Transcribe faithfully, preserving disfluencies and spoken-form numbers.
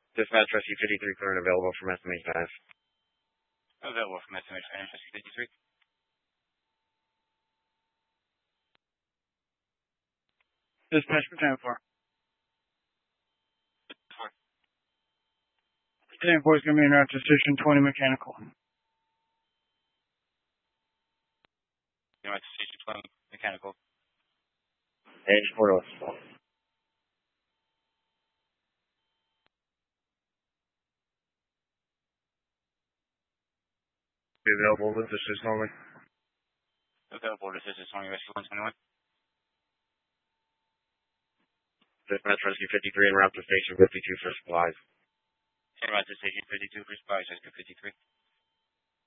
Dispatch Rescue fifty-three current available from S M H five. Available from S M H five, Rescue fifty-three. Dispatch for ten four. ten four is going to be in route to Station twenty Mechanical. You're at Station twenty Mechanical. Edge Portal. Be available with assist only. Available with assist only, Rescue one twenty-one. Dispatch Rescue fifty-three en route to Station fifty-two for supplies. En route to Station fifty-two for supplies, Rescue fifty-three.